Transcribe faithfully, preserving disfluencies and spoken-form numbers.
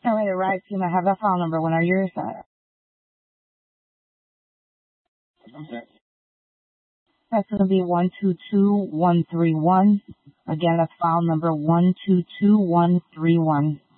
All right, right team, I have that file number. Whenever you're set. That's going to be one two two one three one. Again, that's file number one two two one three one.